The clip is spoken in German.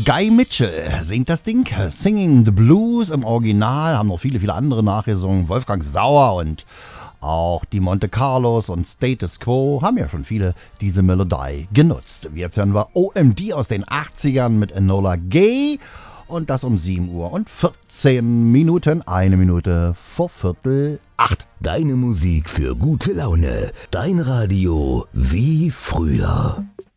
Guy Mitchell singt das Ding, Singing the Blues im Original, haben noch viele, viele andere nachgesungen. Wolfgang Sauer und auch die Monte Carlos und Status Quo haben ja schon viele diese Melodie genutzt. Jetzt hören wir OMD aus den 80ern mit Enola Gay und das um 7 Uhr und 14 Minuten, 1 Minute vor 7:45. Deine Musik für gute Laune, dein Radio wie früher.